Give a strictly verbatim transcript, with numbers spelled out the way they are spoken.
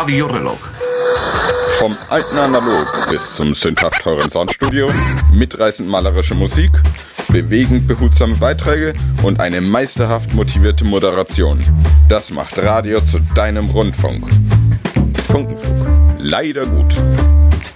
Radio Relog. Vom alten Analog bis zum sündhaft teuren Soundstudio, mitreißend malerische Musik, bewegend behutsame Beiträge und eine meisterhaft motivierte Moderation. Das macht Radio zu deinem Rundfunk. Funkenflug. Leider gut.